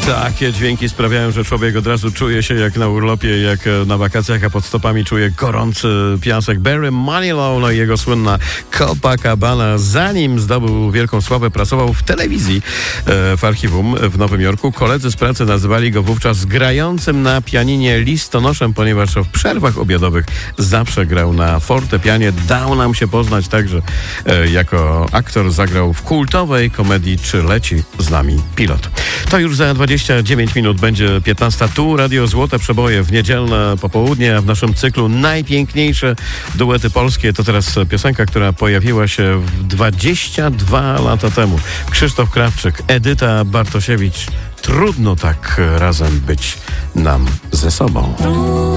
Takie dźwięki sprawiają, że człowiek od razu czuje się jak na urlopie, jak na wakacjach, a pod stopami czuje gorący piasek. Barry Manilow, no i jego słynna Copacabana. Zanim zdobył wielką sławę, pracował w telewizji w archiwum w Nowym Jorku. Koledzy z pracy nazywali go wówczas grającym na pianinie listonoszem, ponieważ w przerwach obiadowych zawsze grał na fortepianie. Dał nam się poznać także jako aktor. Zagrał w kultowej komedii Czy leci z nami pilot. To już za 29 minut będzie 15. Tu Radio Złote Przeboje w niedzielne popołudnie, a w naszym cyklu najpiękniejsze duety polskie. To teraz piosenka, która pojawiła się 22 lata temu. Krzysztof Krawczyk, Edyta Bartosiewicz. Trudno tak razem być nam ze sobą.